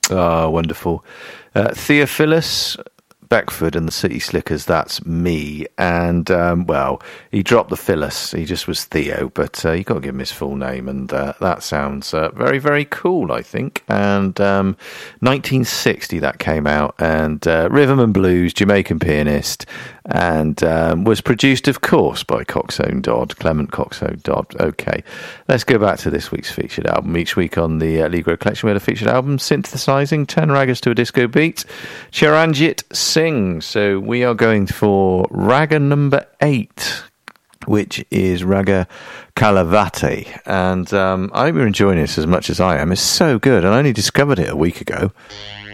Oh, wonderful. Theophilus Beckford and the City Slickers, that's me. And, well, he dropped the Phyllis. He just was Theo, but you got to give him his full name. And that sounds very, very cool, I think. And 1960 that came out. And rhythm and blues, Jamaican pianist. And was produced, of course, by Coxsone Dodd, Clement Coxsone Dodd. Okay, let's go back to this week's featured album. Each week on the Allegro Collection, we had a featured album, synthesizing 10 ragas to a disco beat. Chiranjit Singh. So we are going for raga number 8, which is Raga Kalavati. And I hope you're enjoying this as much as I am. It's so good. I only discovered it a week ago.